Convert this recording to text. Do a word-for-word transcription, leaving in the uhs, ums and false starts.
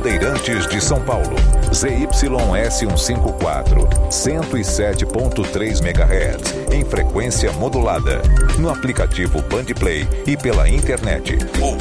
Bandeirantes de São Paulo. Z Y S cento e cinquenta e quatro, cento e sete ponto três megahertz, em frequência modulada. No aplicativo Bandplay e pela internet. Ou